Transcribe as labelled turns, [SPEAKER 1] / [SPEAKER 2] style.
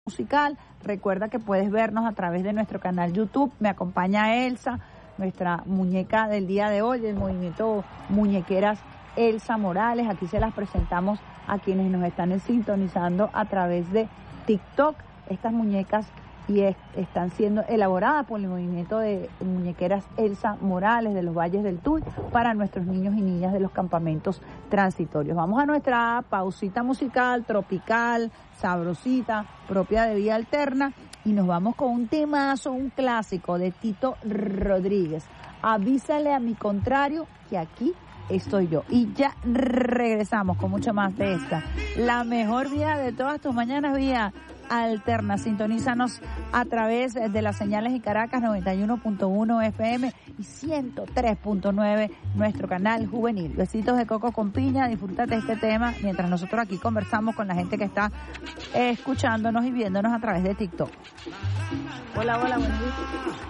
[SPEAKER 1] musical. Recuerda que puedes vernos a través de nuestro canal YouTube. Me acompaña Elsa, nuestra muñeca del día de hoy, del movimiento Muñequeras Elsa Morales. Aquí se las presentamos a quienes nos están sintonizando a través de TikTok. Estas muñecas están siendo elaboradas por el movimiento de Muñequeras Elsa Morales de los Valles del Tuy para nuestros niños y niñas de los campamentos transitorios. Vamos a nuestra pausita musical, tropical, sabrosita, propia de Vida Alterna, y nos vamos con un temazo, un clásico de Tito Rodríguez. Avísale a mi contrario que aquí estoy yo. Y ya regresamos con mucho más de esta, la mejor vía de todas tus mañanas, Vía Alterna. Sintonízanos a través de las señales en Caracas, 91.1 FM y 103.9, nuestro canal juvenil. Besitos de coco con piña, disfrútate este tema mientras nosotros aquí conversamos con la gente que está escuchándonos y viéndonos a través de TikTok. Hola, buenos días.